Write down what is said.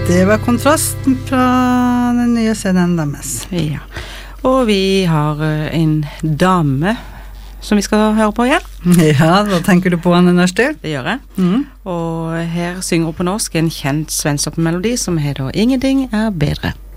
Det var kontrasten fra den nye CD-en deres. Ja, og vi har en dame som vi skal høre på igjen. Ja, hva tenker du på Anne Nørsted? Det gjør jeg. Og her synger hun på norsk en kjent svensk melodi som heter «Ingenting er bedre».